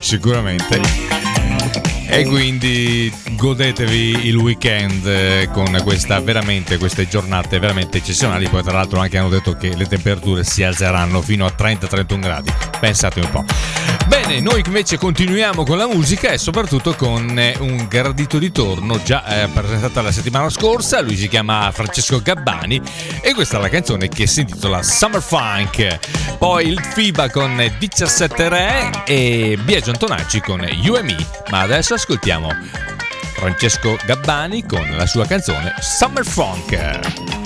sicuramente. E quindi godetevi il weekend con queste giornate veramente eccezionali. Poi tra l'altro anche hanno detto che le temperature si alzeranno fino a 30-31 gradi. Pensate un po'. Bene, noi invece continuiamo con la musica e soprattutto con un gradito ritorno già presentata la settimana scorsa. Lui si chiama Francesco Gabbani e questa è la canzone che si intitola Summer Funk. Poi il FIBA con 17 Re e Biagio Antonacci con You and Me. Ma adesso ascoltiamo Francesco Gabbani con la sua canzone Summer Funk.